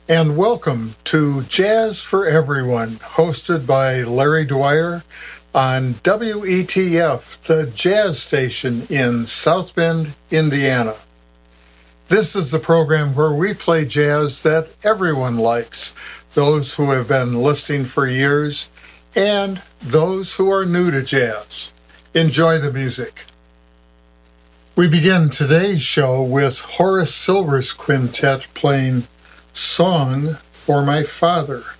and welcome to Jazz for Everyone, hosted by Larry Dwyer on WETF, the jazz station in South Bend, Indiana. This is the program where we play jazz that everyone likes, those who have been listening for years and those who are new to jazz. Enjoy the music. We begin today's show with Horace Silver's quintet playing Song for My Father.